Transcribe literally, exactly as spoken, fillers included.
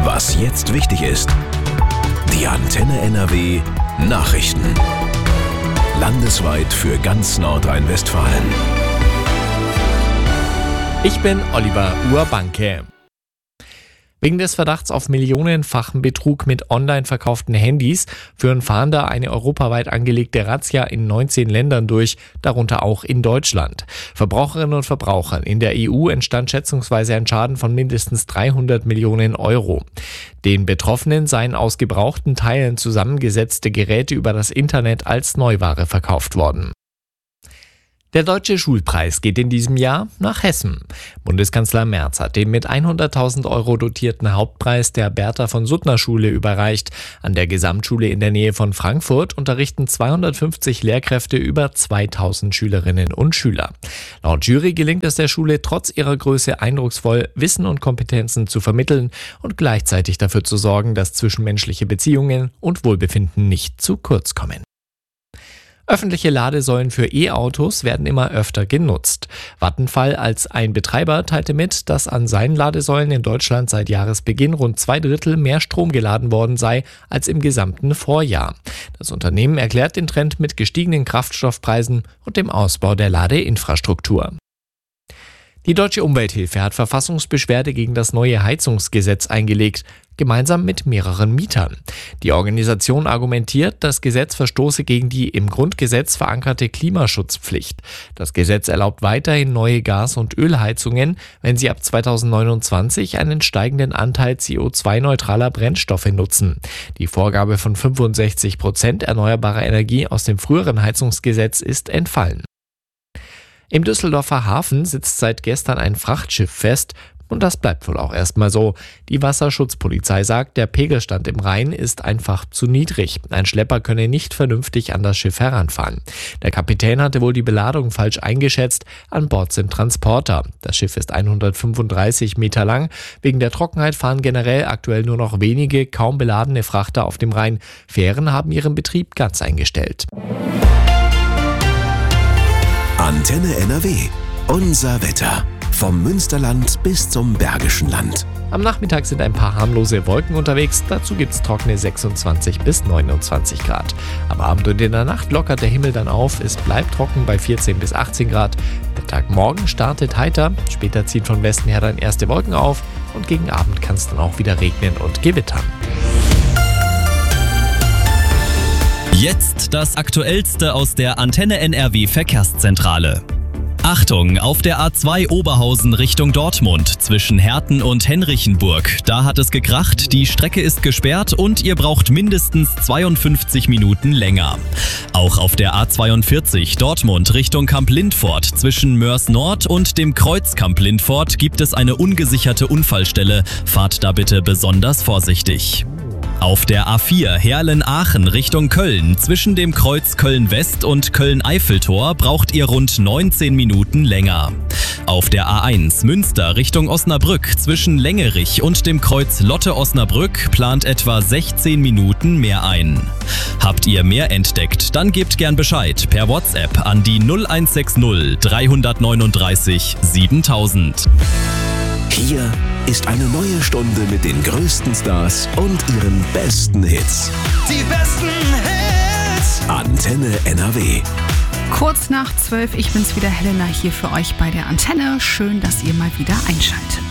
Was jetzt wichtig ist. Die Antenne N R W Nachrichten. Landesweit für ganz Nordrhein-Westfalen. Ich bin Oliver Urbanke. Wegen des Verdachts auf millionenfachen Betrug mit online verkauften Handys führen Fahnder eine europaweit angelegte Razzia in neunzehn Ländern durch, darunter auch in Deutschland. Verbraucherinnen und Verbrauchern in der E U entstand schätzungsweise ein Schaden von mindestens dreihundert Millionen Euro. Den Betroffenen seien aus gebrauchten Teilen zusammengesetzte Geräte über das Internet als Neuware verkauft worden. Der Deutsche Schulpreis geht in diesem Jahr nach Hessen. Bundeskanzler Merz hat den mit hunderttausend Euro dotierten Hauptpreis der Bertha-von-Suttner-Schule überreicht. An der Gesamtschule in der Nähe von Frankfurt unterrichten zweihundertfünfzig Lehrkräfte über zweitausend Schülerinnen und Schüler. Laut Jury gelingt es der Schule trotz ihrer Größe eindrucksvoll, Wissen und Kompetenzen zu vermitteln und gleichzeitig dafür zu sorgen, dass zwischenmenschliche Beziehungen und Wohlbefinden nicht zu kurz kommen. Öffentliche Ladesäulen für E-Autos werden immer öfter genutzt. Vattenfall als ein Betreiber teilte mit, dass an seinen Ladesäulen in Deutschland seit Jahresbeginn rund zwei Drittel mehr Strom geladen worden sei als im gesamten Vorjahr. Das Unternehmen erklärt den Trend mit gestiegenen Kraftstoffpreisen und dem Ausbau der Ladeinfrastruktur. Die Deutsche Umwelthilfe hat Verfassungsbeschwerde gegen das neue Heizungsgesetz eingelegt, gemeinsam mit mehreren Mietern. Die Organisation argumentiert, das Gesetz verstoße gegen die im Grundgesetz verankerte Klimaschutzpflicht. Das Gesetz erlaubt weiterhin neue Gas- und Ölheizungen, wenn sie ab zweitausendneunundzwanzig einen steigenden Anteil C O zwei neutraler Brennstoffe nutzen. Die Vorgabe von fünfundsechzig Prozent erneuerbarer Energie aus dem früheren Heizungsgesetz ist entfallen. Im Düsseldorfer Hafen sitzt seit gestern ein Frachtschiff fest und das bleibt wohl auch erstmal so. Die Wasserschutzpolizei sagt, der Pegelstand im Rhein ist einfach zu niedrig. Ein Schlepper könne nicht vernünftig an das Schiff heranfahren. Der Kapitän hatte wohl die Beladung falsch eingeschätzt. An Bord sind Transporter. Das Schiff ist hundertfünfunddreißig Meter lang. Wegen der Trockenheit fahren generell aktuell nur noch wenige, kaum beladene Frachter auf dem Rhein. Fähren haben ihren Betrieb ganz eingestellt. Antenne N R W. Unser Wetter. Vom Münsterland bis zum Bergischen Land. Am Nachmittag sind ein paar harmlose Wolken unterwegs. Dazu gibt es trockene sechsundzwanzig bis neunundzwanzig Grad. Am Abend und in der Nacht lockert der Himmel dann auf. Es bleibt trocken bei vierzehn bis achtzehn Grad. Der Tag morgen startet heiter. Später ziehen von Westen her dann erste Wolken auf. Und gegen Abend kann es dann auch wieder regnen und gewittern. Jetzt das Aktuellste aus der Antenne N R W Verkehrszentrale. Achtung, auf der A zwei Oberhausen Richtung Dortmund zwischen Herten und Henrichenburg. Da hat es gekracht, die Strecke ist gesperrt und ihr braucht mindestens zweiundfünfzig Minuten länger. Auch auf der A zweiundvierzig Dortmund Richtung Kamp-Lindfort zwischen Mörs Nord und dem Kreuz Kamp-Lindfort gibt es eine ungesicherte Unfallstelle. Fahrt da bitte besonders vorsichtig. Auf der A vier Heerlen-Aachen Richtung Köln zwischen dem Kreuz Köln-West und Köln-Eiffeltor braucht ihr rund neunzehn Minuten länger. Auf der A eins Münster Richtung Osnabrück zwischen Längerich und dem Kreuz Lotte-Osnabrück plant etwa sechzehn Minuten mehr ein. Habt ihr mehr entdeckt, dann gebt gern Bescheid per WhatsApp an die null eins sechs null drei neun drei siebentausend. Hier ist eine neue Stunde mit den größten Stars und ihren besten Hits. Die besten Hits! Antenne N R W. Kurz nach zwölf, ich bin's wieder, Helena, hier für euch bei der Antenne. Schön, dass ihr mal wieder einschaltet.